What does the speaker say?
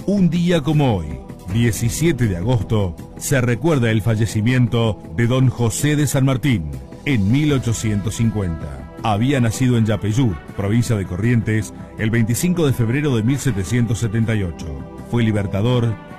Un día como hoy, 17 de agosto, se recuerda el fallecimiento de don José de San Martín en 1850. Había nacido en Yapeyú, provincia de Corrientes, el 25 de febrero de 1778. Fue libertador,